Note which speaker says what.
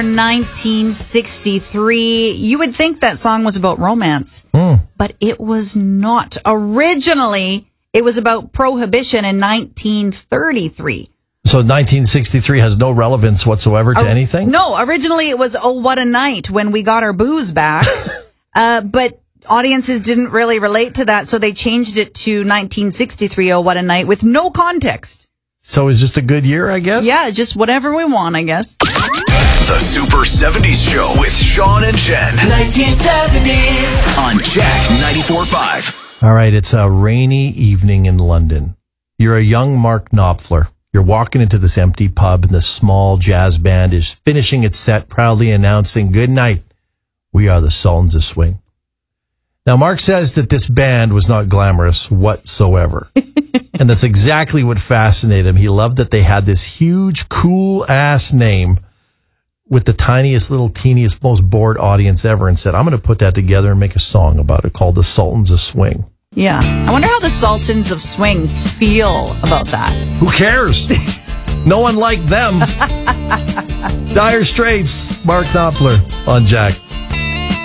Speaker 1: 1963. You would think that song was about romance, but it was not. Originally, it was about prohibition in 1933.
Speaker 2: So 1963 has no relevance whatsoever to anything?
Speaker 1: No, originally it was Oh What a Night when we got our booze back. But audiences didn't really relate to that, so they changed it to 1963 Oh What a Night with no context.
Speaker 2: So it's just a good year, I guess?
Speaker 1: Yeah, just whatever we want, I guess.
Speaker 3: The Super 70s Show with Sean and Jen. 1970s on Jack 94.5.
Speaker 2: All right, it's a rainy evening in London. You're a young Mark Knopfler. You're walking into this empty pub and the small jazz band is finishing its set, proudly announcing, "Good night. We are the Sultans of Swing." Now, Mark says that this band was not glamorous whatsoever. And that's exactly what fascinated him. He loved that they had this huge, cool-ass name with the tiniest, little, teeniest, most bored audience ever and said, I'm going to put that together and make a song about it called The Sultans of Swing.
Speaker 1: Yeah. I wonder how the Sultans of Swing feel about that.
Speaker 2: Who cares? No one liked them. Dire Straits, Mark Knopfler on Jack.